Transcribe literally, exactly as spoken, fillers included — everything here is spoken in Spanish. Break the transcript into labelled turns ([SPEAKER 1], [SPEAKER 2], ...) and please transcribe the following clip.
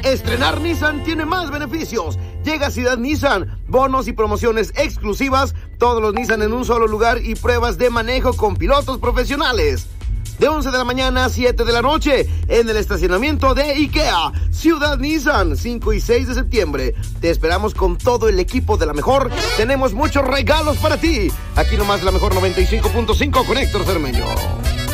[SPEAKER 1] Estrenar Nissan tiene más beneficios. Llega a Ciudad Nissan, bonos y promociones exclusivas, todos los Nissan en un solo lugar y pruebas de manejo con pilotos profesionales. De once de la mañana a siete de la noche, en el estacionamiento de IKEA, Ciudad Nissan, cinco y seis de septiembre. Te esperamos con todo el equipo de La Mejor. Tenemos muchos regalos para ti. Aquí nomás La Mejor noventa y cinco punto cinco con Héctor Cermeño.